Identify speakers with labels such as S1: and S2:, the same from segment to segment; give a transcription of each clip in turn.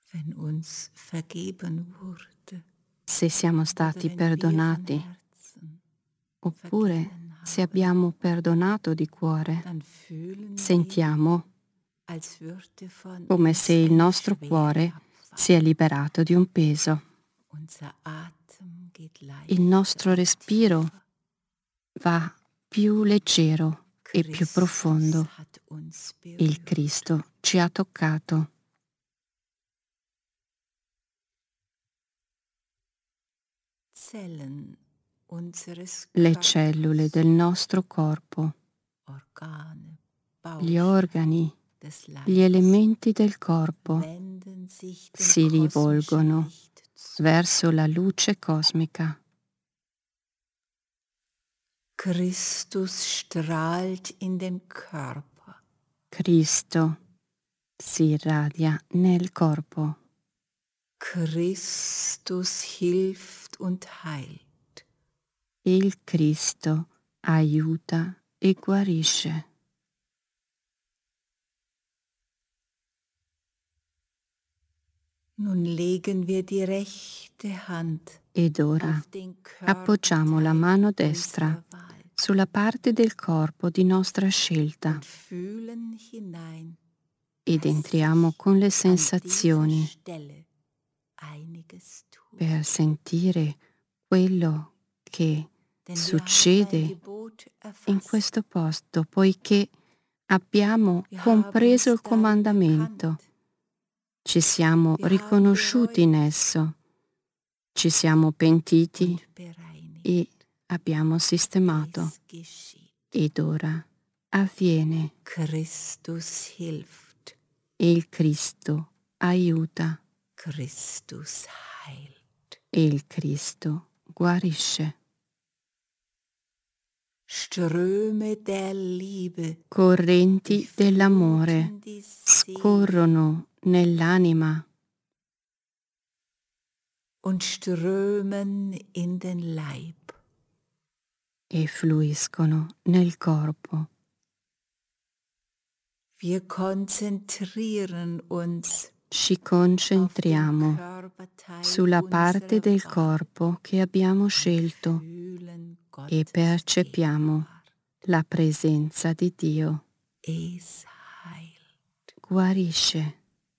S1: wenn uns vergeben wurde,
S2: se siamo stati
S1: oder wenn wir von
S2: perdonati,
S1: Herzen
S2: oppure
S1: vergeben
S2: se
S1: haben,
S2: abbiamo perdonato di cuore,
S1: dann fühlen wir,
S2: sentiamo
S1: als würde von
S2: come se
S1: uns
S2: il
S1: eine
S2: nostro
S1: Schwere
S2: cuore si è
S1: abfallen.
S2: liberato di un peso.
S1: Unser Atem geht
S2: Il nostro
S1: leichter und
S2: respiro
S1: tiefer.
S2: va più leggero e più
S1: Christus
S2: profondo.
S1: hat uns
S2: Il
S1: berührt.
S2: Cristo ci ha toccato.
S1: Zellen unseres
S2: Le cellule del
S1: Körpers,
S2: nostro corpo,
S1: Organe,
S2: gli
S1: Bausteine
S2: organi,
S1: des
S2: gli
S1: Leibes
S2: elementi del corpo
S1: wenden sich dem
S2: si
S1: kosmischen
S2: rivolgono
S1: Licht zu.
S2: verso la luce cosmica.
S1: Christus strahlt in dem Körper.
S2: Cristo si irradia nel corpo.
S1: Christus hilft und heilt.
S2: Il Cristo aiuta e guarisce.
S1: Nun legen wir die rechte Hand
S2: Ed ora
S1: auf den
S2: appoggiamo la
S1: Körperteil
S2: mano destra
S1: unserer Wahl
S2: sulla parte del corpo di nostra scelta
S1: und fühlen hinein,
S2: ed
S1: dass
S2: entriamo
S1: sich
S2: con le
S1: an dieser
S2: sensazioni
S1: Stelle einiges tut.
S2: per sentire quello che
S1: Denn wir haben dein
S2: succede
S1: Gebot
S2: in
S1: erfasst.
S2: questo posto, poiché abbiamo
S1: Wir haben
S2: compreso
S1: uns
S2: il
S1: darin
S2: comandamento,
S1: erkannt.
S2: ci siamo
S1: Wir haben
S2: riconosciuti in
S1: bereut
S2: esso, ci siamo pentiti
S1: und bereinigt.
S2: e abbiamo sistemato.
S1: Es geschieht.
S2: Ed ora avviene.
S1: Christus hilft.
S2: E il Cristo aiuta
S1: Christus heilt.
S2: e il Cristo guarisce.
S1: Ströme der Liebe
S2: Correnti dell'amore
S1: durchfluten die Seele
S2: scorrono nell'anima
S1: und strömen in den Leib.
S2: e fluiscono nel corpo.
S1: Wir konzentrieren uns
S2: Ci
S1: auf den
S2: concentriamo
S1: Körperteil
S2: sulla parte del
S1: unserer Wahl
S2: corpo che abbiamo
S1: und
S2: scelto
S1: fühlen
S2: e
S1: Gottes
S2: percepiamo
S1: Gegenwart.
S2: la presenza di Dio.
S1: Es heilt.
S2: Guarisce.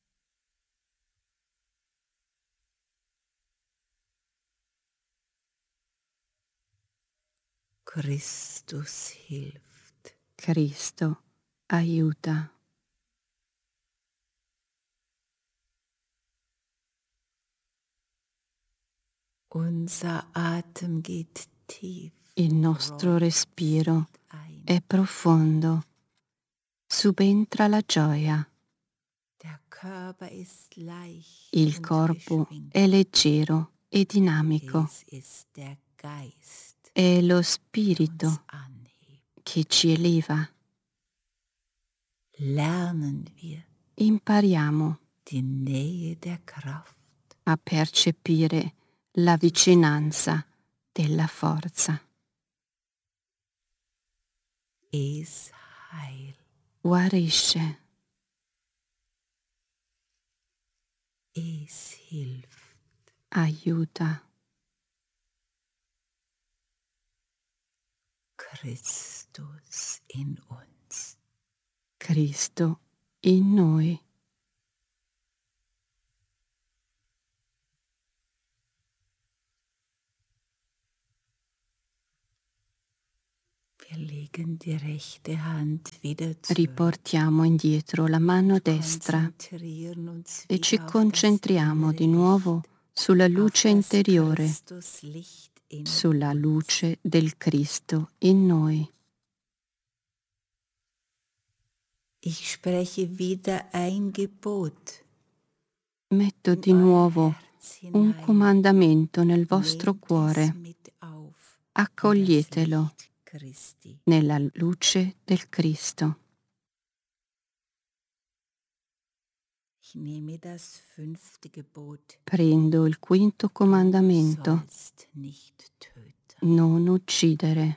S1: Christus hilft.
S2: Cristo aiuta.
S1: Unser Atem geht tief.
S2: Il nostro respiro è profondo. Subentra la gioia.
S1: Der Körper ist leicht
S2: Il
S1: und
S2: corpo
S1: geschwingt.
S2: è leggero e dinamico.
S1: Es ist der Geist,
S2: È lo
S1: der uns
S2: spirito
S1: anhebt.
S2: che ci eleva.
S1: Lernen wir
S2: Impariamo
S1: die Nähe der Kraft.
S2: a percepire la vicinanza della forza.
S1: Es heilt.
S2: Guarisce.
S1: Es hilft.
S2: Aiuta.
S1: Christus in uns.
S2: Cristo in noi.
S1: Wir legen die rechte Hand wieder zurück.
S2: Riportiamo indietro la mano destra
S1: Konzentrieren uns
S2: e ci
S1: wieder auf das
S2: concentriamo di
S1: innere
S2: nuovo
S1: Licht,
S2: sulla
S1: auf
S2: luce
S1: das
S2: interiore,
S1: Christuslicht in
S2: sulla
S1: uns.
S2: luce del Cristo in noi.
S1: Ich spreche wieder ein Gebot.
S2: Metto
S1: In
S2: di
S1: euer
S2: nuovo
S1: Herz
S2: un
S1: hinein.
S2: comandamento nel vostro
S1: Nehmt es
S2: cuore.
S1: mit auf in das
S2: Accoglietelo
S1: Licht Christi.
S2: nella luce del Cristo.
S1: Ich nehme das 5. Gebot.
S2: Prendo il quinto
S1: Du
S2: comandamento,
S1: sollst nicht töten.
S2: non uccidere.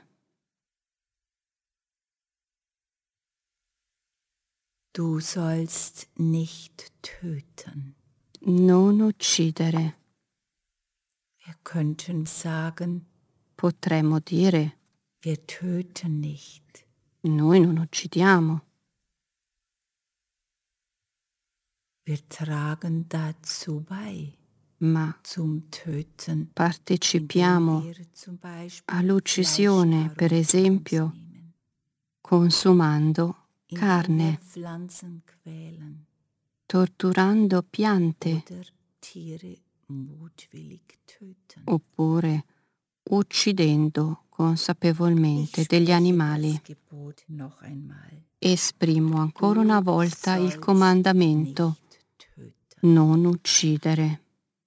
S1: Du sollst nicht töten.
S2: Non uccidere.
S1: Wir könnten sagen,
S2: Potremmo dire,
S1: wir töten nicht.
S2: noi non uccidiamo.
S1: Wir tragen dazu bei,
S2: Ma
S1: zum Töten,
S2: partecipiamo
S1: indem wir zum Beispiel
S2: all'uccisione, per
S1: Fleischnahrung zu uns
S2: esempio,
S1: nehmen,
S2: consumando
S1: indem wir
S2: carne,
S1: Pflanzen quälen
S2: torturando piante,
S1: oder Tiere mutwillig töten.
S2: oppure uccidendo consapevolmente
S1: Ich
S2: degli
S1: spreche
S2: animali.
S1: das Gebot noch einmal.
S2: Esprimo ancora una
S1: Du
S2: volta il
S1: sollst
S2: comandamento:
S1: nicht töten.
S2: non uccidere.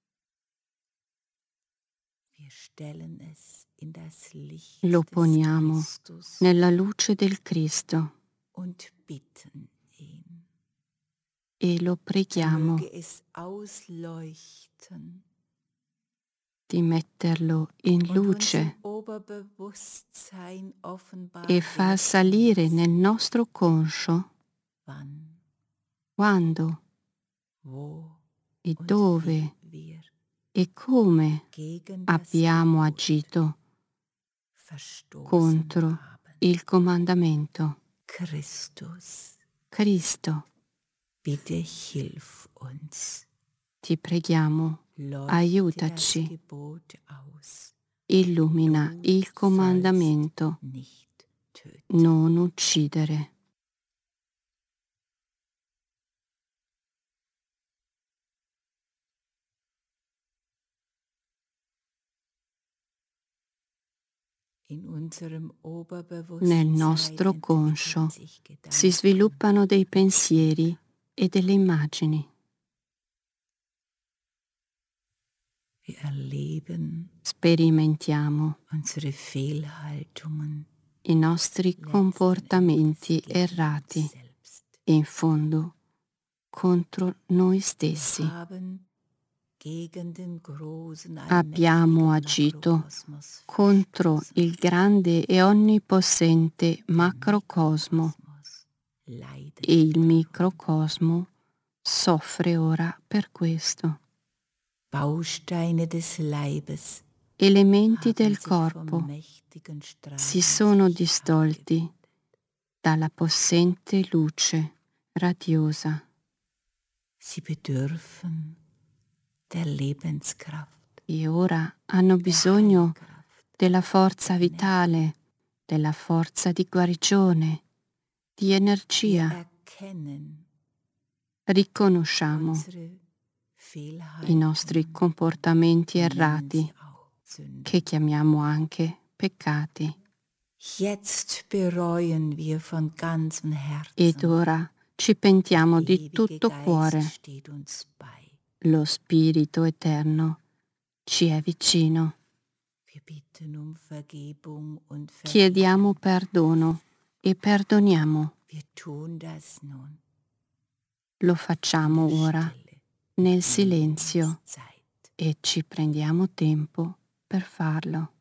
S1: Wir stellen es in das Licht
S2: Lo
S1: des
S2: poniamo
S1: Christus
S2: nella luce del Cristo
S1: und bitten ihn.
S2: e lo preghiamo
S1: Möge es ausleuchten
S2: di metterlo in
S1: und uns im
S2: luce
S1: Oberbewusstsein offenbar
S2: e far
S1: werden
S2: salire nel
S1: lassen,
S2: nostro conscio
S1: wann,
S2: quando
S1: wo
S2: e
S1: und
S2: dove
S1: wie wir
S2: e come
S1: gegen das
S2: abbiamo
S1: Gebot
S2: agito
S1: verstoßen
S2: contro
S1: haben.
S2: il comandamento.
S1: Christus,
S2: Cristo,
S1: bitte hilf uns.
S2: ti preghiamo,
S1: Leuchte das
S2: aiutaci,
S1: Gebot aus.
S2: illumina
S1: Du
S2: il
S1: sollst
S2: comandamento:
S1: nicht töten.
S2: non uccidere.
S1: In unserem
S2: Nel
S1: Oberbewusstsein
S2: nostro
S1: entwickeln
S2: conscio
S1: sich Gedanken.
S2: si sviluppano dei pensieri e delle immagini.
S1: Wir erleben
S2: Sperimentiamo
S1: unsere Fehlhaltungen
S2: i nostri comportamenti errati,
S1: selbst.
S2: in fondo contro noi
S1: Wir
S2: stessi.
S1: haben gegen den großen,
S2: Abbiamo
S1: allmächtigen
S2: agito
S1: Makrokosmos
S2: contro
S1: verstoßen.
S2: il grande e onnipotente macrocosmo
S1: Leidet
S2: e il
S1: darum.
S2: microcosmo soffre ora per questo.
S1: Bausteine des Leibes
S2: Elementi
S1: haben
S2: del
S1: sich vom
S2: corpo
S1: mächtigen Strahlen
S2: si sono
S1: sich
S2: distolti
S1: abgewendet.
S2: dalla possente luce radiosa.
S1: Sie bedürfen der Lebenskraft,
S2: E ora hanno
S1: der
S2: bisogno
S1: Heilkraft.
S2: della forza vitale, della forza di guarigione, di
S1: Wir
S2: energia.
S1: erkennen
S2: Riconosciamo
S1: unsere
S2: i nostri
S1: Fehlhaltungen,
S2: comportamenti
S1: wir nennen
S2: errati,
S1: sie auch Sünden.
S2: che chiamiamo anche peccati.
S1: Jetzt bereuen wir von ganzem
S2: Ed
S1: Herzen.
S2: ora ci pentiamo
S1: Der
S2: di
S1: ewige
S2: tutto
S1: Geist
S2: cuore.
S1: steht uns bei.
S2: Lo Spirito Eterno ci è vicino.
S1: Wir bitten um Vergebung und
S2: Chiediamo
S1: Vergebung.
S2: perdono e perdoniamo.
S1: Wir tun das nun
S2: Lo
S1: in
S2: facciamo
S1: der
S2: ora
S1: Stille.
S2: nel
S1: Nehmen
S2: silenzio
S1: uns Zeit.
S2: e ci prendiamo tempo per farlo.